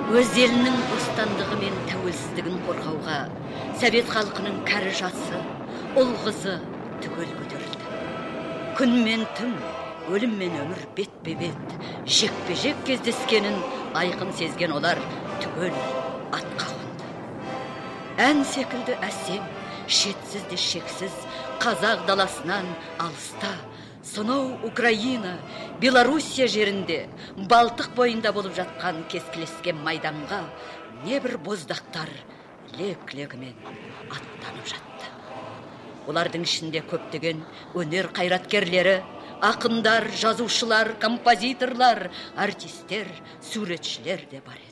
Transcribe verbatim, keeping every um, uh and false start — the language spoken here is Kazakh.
өз елінің бостандығы мен тәуелсіздігін қорғауға Совет халқының кәрі жасы, ұл қызы түгел көтерілді. Күн мен түн, өлім мен өмір бет-бе-бет, жекпе-жек кездескенін айқын сезген олар түгел атқа қонды. Ән секілді әсем, шетсіз де шексіз қазақ даласынан алыста, сонау Украина, Белоруссия жерінде, Балтық бойында болып жатқан кескілескен майданға небір боздақтар лек-легімен аттанып жатты. Олардың ішінде көптеген өнер қайраткерлері, ақындар, жазушылар, композиторлар, артистер, суретшілер де бар еді.